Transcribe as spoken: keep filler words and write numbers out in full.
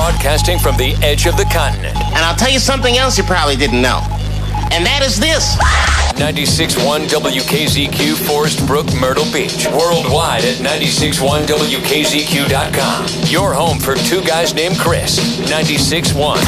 Broadcasting from the edge of the continent. And I'll tell you something else you probably didn't know. And that is this. ninety-six point one W K Z Q, Forest Brook, Myrtle Beach. Worldwide at ninety-six point one W K Z Q dot com. Your home for two guys named Chris. ninety-six point one.